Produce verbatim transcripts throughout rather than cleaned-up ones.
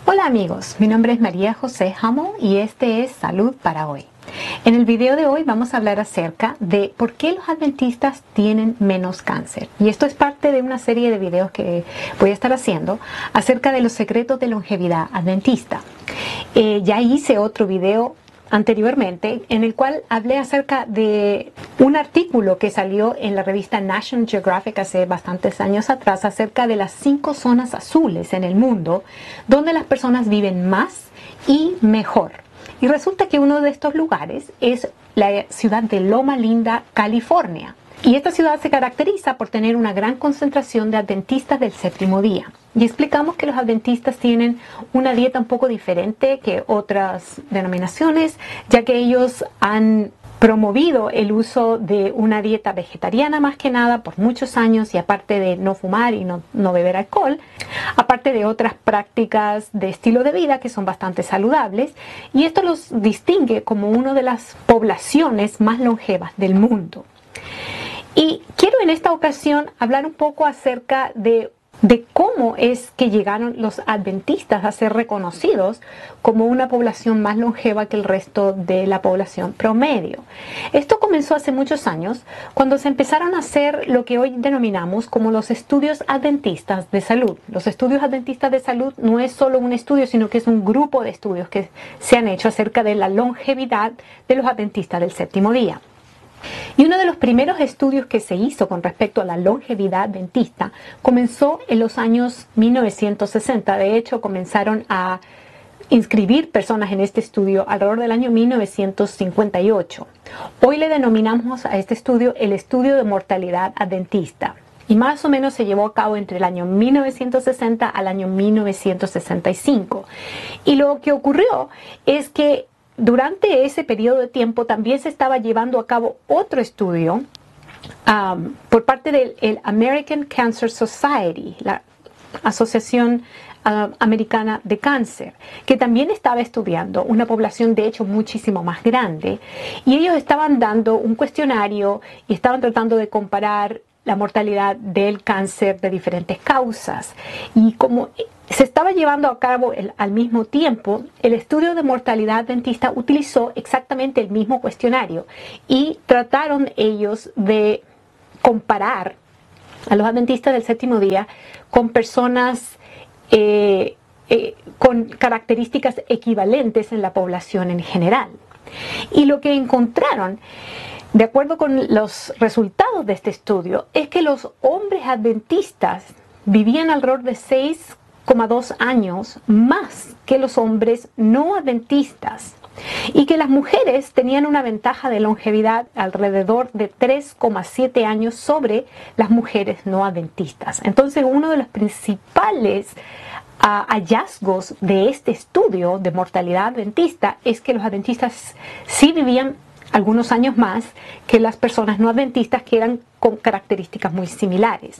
Hola amigos, mi nombre es María José Hamo y este es Salud para Hoy. En el video de hoy vamos a hablar acerca de por qué los adventistas tienen menos cáncer. Y esto es parte de una serie de videos que voy a estar haciendo acerca de los secretos de longevidad adventista. Eh, ya hice otro video anteriormente en el cual hablé acerca de un artículo que salió en la revista National Geographic hace bastantes años atrás acerca de las cinco zonas azules en el mundo donde las personas viven más y mejor. Y resulta que uno de estos lugares es la ciudad de Loma Linda, California. Y esta ciudad se caracteriza por tener una gran concentración de adventistas del séptimo día. Y explicamos que los adventistas tienen una dieta un poco diferente que otras denominaciones, ya que ellos han promovido el uso de una dieta vegetariana más que nada por muchos años, y aparte de no fumar y no, no beber alcohol, aparte de otras prácticas de estilo de vida que son bastante saludables, y esto los distingue como una de las poblaciones más longevas del mundo. Y quiero en esta ocasión hablar un poco acerca de, de cómo es que llegaron los adventistas a ser reconocidos como una población más longeva que el resto de la población promedio. Esto comenzó hace muchos años cuando se empezaron a hacer lo que hoy denominamos como los estudios adventistas de salud. Los estudios adventistas de salud no es solo un estudio, sino que es un grupo de estudios que se han hecho acerca de la longevidad de los adventistas del séptimo día. Y uno de los primeros estudios que se hizo con respecto a la longevidad adventista comenzó en los años mil novecientos sesenta. De hecho, comenzaron a inscribir personas en este estudio alrededor del año mil novecientos cincuenta y ocho. Hoy le denominamos a este estudio el estudio de mortalidad adventista. Y más o menos se llevó a cabo entre el año mil novecientos sesenta al año mil novecientos sesenta y cinco. Y lo que ocurrió es que durante ese periodo de tiempo también se estaba llevando a cabo otro estudio um, por parte del American Cancer Society, la Asociación uh, Americana de Cáncer, que también estaba estudiando una población de hecho muchísimo más grande, y ellos estaban dando un cuestionario y estaban tratando de comparar la mortalidad del cáncer de diferentes causas. Y como se estaba llevando a cabo el, al mismo tiempo, el estudio de mortalidad adventista utilizó exactamente el mismo cuestionario y trataron ellos de comparar a los adventistas del séptimo día con personas eh, eh, con características equivalentes en la población en general. Y lo que encontraron, de acuerdo con los resultados de este estudio, es que los hombres adventistas vivían alrededor de seis coma dos años más que los hombres no adventistas, y que las mujeres tenían una ventaja de longevidad alrededor de tres coma siete años sobre las mujeres no adventistas. Entonces, uno de los principales uh, hallazgos de este estudio de mortalidad adventista es que los adventistas sí vivían algunos años más que las personas no adventistas, que eran con características muy similares.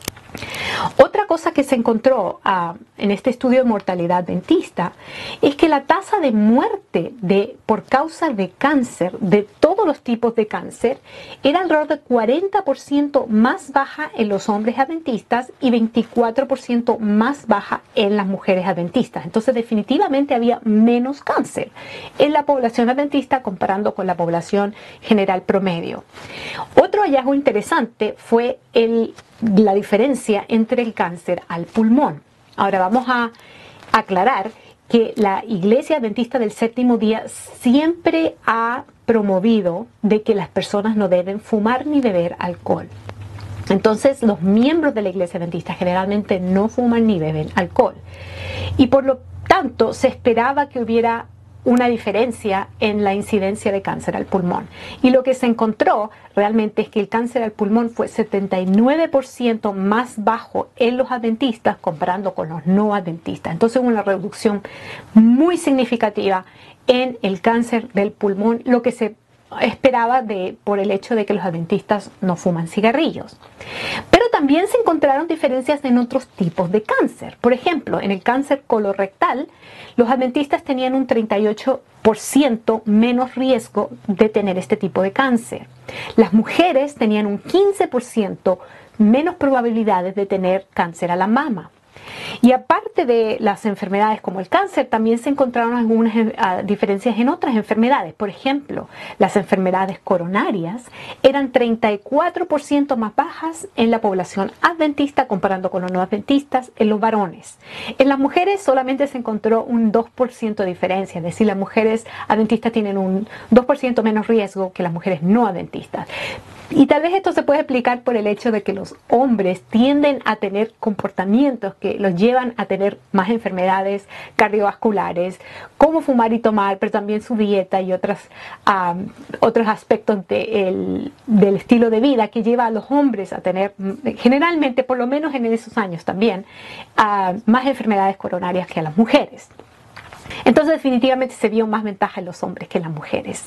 Otra cosa que se encontró uh, en este estudio de mortalidad adventista es que la tasa de muerte de, por causa de cáncer, de todos los tipos de cáncer, era alrededor de cuarenta por ciento más baja en los hombres adventistas y veinticuatro por ciento más baja en las mujeres adventistas. Entonces, definitivamente había menos cáncer en la población adventista comparando con la población general promedio. Otro hallazgo interesante fue el la diferencia entre el cáncer al pulmón. Ahora vamos a aclarar que la Iglesia Adventista del Séptimo Día siempre ha promovido de que las personas no deben fumar ni beber alcohol. Entonces, los miembros de la Iglesia Adventista generalmente no fuman ni beben alcohol. Y por lo tanto, se esperaba que hubiera una diferencia en la incidencia de cáncer al pulmón. Y lo que se encontró realmente es que el cáncer al pulmón fue setenta y nueve por ciento más bajo en los adventistas comparando con los no adventistas. Entonces hubo una reducción muy significativa en el cáncer del pulmón, lo que se esperaba de, por el hecho de que los adventistas no fuman cigarrillos. Pero también se encontraron diferencias en otros tipos de cáncer. Por ejemplo, en el cáncer colorectal, los adventistas tenían un treinta y ocho por ciento menos riesgo de tener este tipo de cáncer. Las mujeres tenían un quince por ciento menos probabilidades de tener cáncer a la mama. Y aparte de las enfermedades como el cáncer, también se encontraron algunas uh, diferencias en otras enfermedades. Por ejemplo, las enfermedades coronarias eran treinta y cuatro por ciento más bajas en la población adventista comparando con los no adventistas en los varones. En las mujeres solamente se encontró un dos por ciento de diferencia, es decir, las mujeres adventistas tienen un dos por ciento menos riesgo que las mujeres no adventistas. Y tal vez esto se puede explicar por el hecho de que los hombres tienden a tener comportamientos que los llevan a tener más enfermedades cardiovasculares, como fumar y tomar, pero también su dieta y otras, um, otros aspectos de el, del estilo de vida que lleva a los hombres a tener, generalmente, por lo menos en esos años también, uh, más enfermedades coronarias que a las mujeres. Entonces definitivamente se vio más ventaja en los hombres que en las mujeres.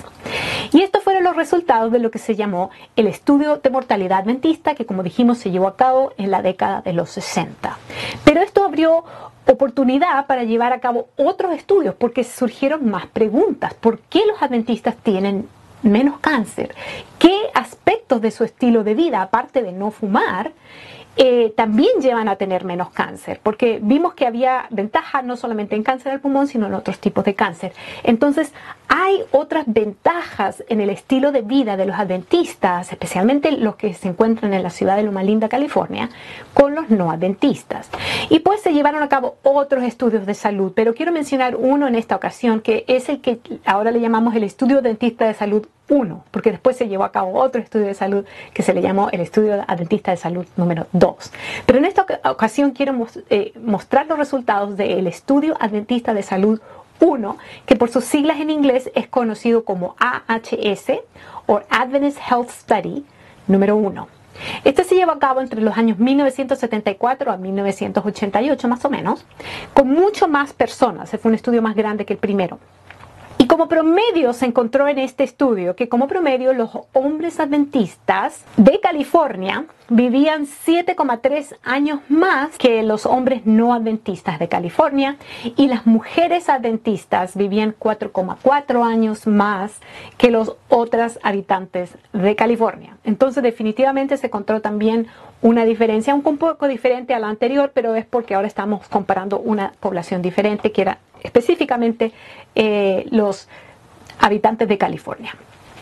Y estos fueron los resultados de lo que se llamó el estudio de mortalidad adventista, que como dijimos se llevó a cabo en la década de los sesenta. Pero esto abrió oportunidad para llevar a cabo otros estudios porque surgieron más preguntas. ¿Por qué los adventistas tienen menos cáncer? ¿Qué aspectos de su estilo de vida, aparte de no fumar, Eh, también llevan a tener menos cáncer? Porque vimos que había ventaja no solamente en cáncer del pulmón, sino en otros tipos de cáncer. Entonces, hay otras ventajas en el estilo de vida de los adventistas, especialmente los que se encuentran en la ciudad de Loma Linda, California, con los no adventistas. Y pues se llevaron a cabo otros estudios de salud, pero quiero mencionar uno en esta ocasión, que es el que ahora le llamamos el Estudio Adventista de Salud uno, porque después se llevó a cabo otro estudio de salud que se le llamó el Estudio Adventista de Salud número dos. Pero en esta ocasión quiero eh, mostrar los resultados del Estudio Adventista de Salud uno, que por sus siglas en inglés es conocido como A H S, o Adventist Health Study número uno. Este se llevó a cabo entre los años mil novecientos setenta y cuatro a mil novecientos ochenta y ocho más o menos, con mucho más personas. Fue un estudio más grande que el primero. Y como promedio se encontró en este estudio que como promedio los hombres adventistas de California vivían siete coma tres años más que los hombres no adventistas de California, y las mujeres adventistas vivían cuatro coma cuatro años más que los otros habitantes de California. Entonces definitivamente se encontró también una diferencia un poco diferente a la anterior, pero es porque ahora estamos comparando una población diferente que era específicamente eh, los habitantes de California.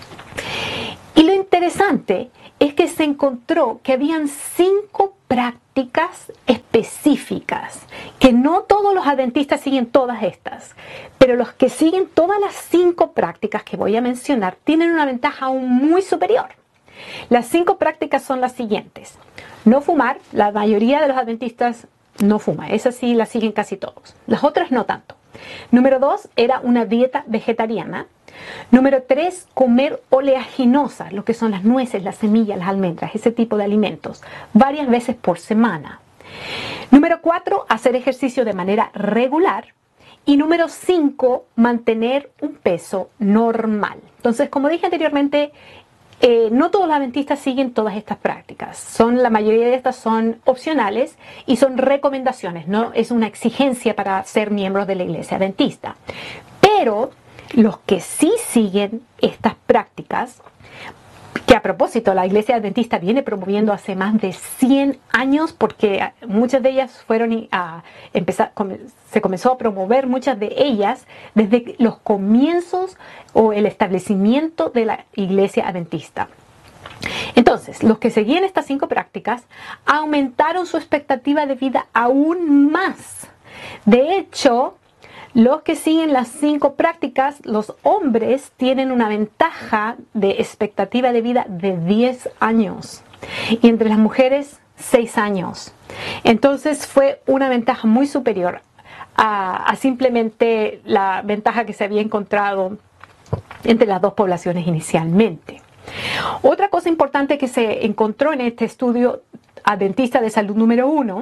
Y lo interesante es que se encontró que habían cinco prácticas específicas, que no todos los adventistas siguen todas estas, pero los que siguen todas las cinco prácticas que voy a mencionar tienen una ventaja aún muy superior. Las cinco prácticas son las siguientes: no fumar. La mayoría de los adventistas no fuma, esas sí las siguen casi todos, las otras no tanto. Número dos era una dieta vegetariana. Número tres, comer oleaginosas, lo que son las nueces, las semillas, las almendras, ese tipo de alimentos, varias veces por semana. Número cuatro, hacer ejercicio de manera regular. Y número cinco, mantener un peso normal. Entonces, como dije anteriormente, Eh, no todos los adventistas siguen todas estas prácticas. Son, la mayoría de estas son opcionales y son recomendaciones, no es una exigencia para ser miembros de la iglesia adventista. Pero los que sí siguen estas prácticas, que a propósito la iglesia adventista viene promoviendo hace más de cien años, porque muchas de ellas fueron a empezar, se comenzó a promover muchas de ellas desde los comienzos o el establecimiento de la iglesia adventista. Entonces, los que seguían estas cinco prácticas aumentaron su expectativa de vida aún más. De hecho, los que siguen las cinco prácticas, los hombres tienen una ventaja de expectativa de vida de diez años y entre las mujeres seis años. Entonces fue una ventaja muy superior a, a simplemente la ventaja que se había encontrado entre las dos poblaciones inicialmente. Otra cosa importante que se encontró en este estudio adventista de salud número uno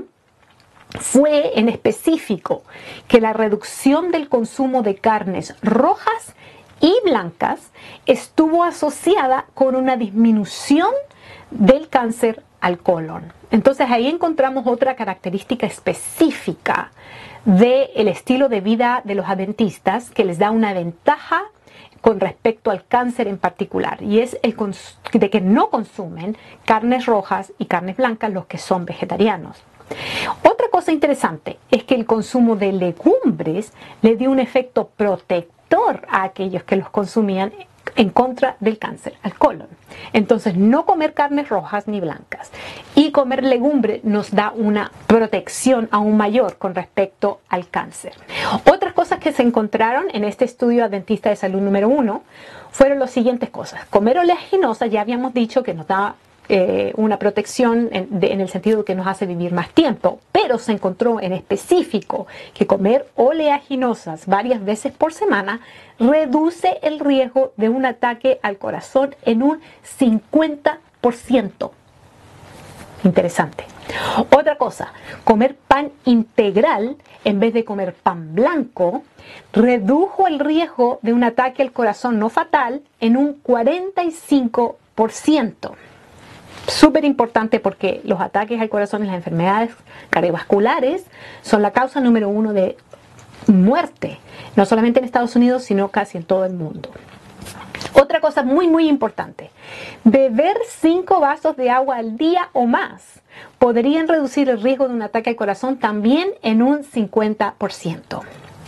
fue en específico que la reducción del consumo de carnes rojas y blancas estuvo asociada con una disminución del cáncer al colon. Entonces ahí encontramos otra característica específica del estilo de vida de los adventistas que les da una ventaja con respecto al cáncer en particular, y es el de que no consumen carnes rojas y carnes blancas los que son vegetarianos. Otra cosa interesante es que el consumo de legumbres le dio un efecto protector a aquellos que los consumían en contra del cáncer al colon. Entonces, no comer carnes rojas ni blancas y comer legumbre nos da una protección aún mayor con respecto al cáncer. Otras cosas que se encontraron en este estudio adventista de salud número uno fueron las siguientes cosas. Comer oleaginosa, ya habíamos dicho que nos da Eh, una protección en, de, en el sentido de que nos hace vivir más tiempo, pero se encontró en específico que comer oleaginosas varias veces por semana reduce el riesgo de un ataque al corazón en un cincuenta por ciento. Interesante. Otra cosa, comer pan integral en vez de comer pan blanco redujo el riesgo de un ataque al corazón no fatal en un cuarenta y cinco por ciento. Súper importante porque los ataques al corazón y las enfermedades cardiovasculares son la causa número uno de muerte, no solamente en Estados Unidos, sino casi en todo el mundo. Otra cosa muy, muy importante, beber cinco vasos de agua al día o más podrían reducir el riesgo de un ataque al corazón también en un cincuenta por ciento.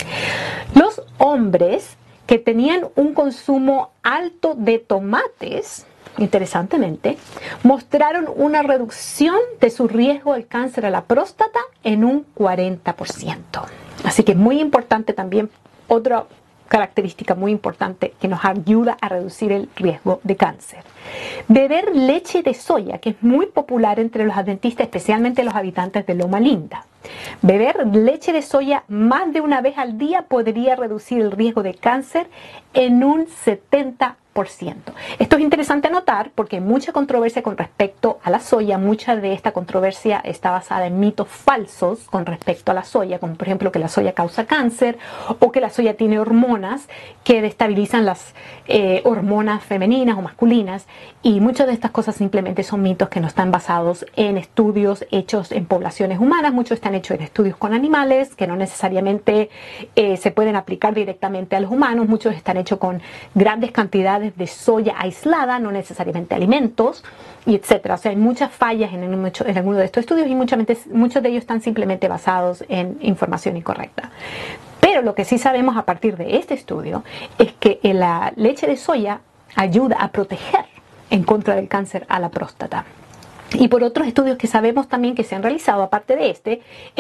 Los hombres que tenían un consumo alto de tomates, interesantemente, mostraron una reducción de su riesgo al cáncer a la próstata en un cuarenta por ciento. Así que es muy importante también, otra característica muy importante que nos ayuda a reducir el riesgo de cáncer. Beber leche de soya, que es muy popular entre los adventistas, especialmente los habitantes de Loma Linda. Beber leche de soya más de una vez al día podría reducir el riesgo de cáncer en un setenta por ciento. Esto es interesante anotar porque hay mucha controversia con respecto a la soya. Mucha de esta controversia está basada en mitos falsos con respecto a la soya, como por ejemplo que la soya causa cáncer o que la soya tiene hormonas que destabilizan las eh, hormonas femeninas o masculinas, y muchas de estas cosas simplemente son mitos que no están basados en estudios hechos en poblaciones humanas. Muchos están hechos en estudios con animales que no necesariamente eh, se pueden aplicar directamente a los humanos. Muchos están hechos con grandes cantidades de soya aislada, no necesariamente alimentos, y etcétera. O sea, hay muchas fallas en, en, en alguno de estos estudios y muchas, muchos de ellos están simplemente basados en información incorrecta. Pero lo que sí sabemos a partir de este estudio es que la leche de soya ayuda a proteger en contra del cáncer a la próstata. Y por otros estudios que sabemos también que se han realizado aparte de este,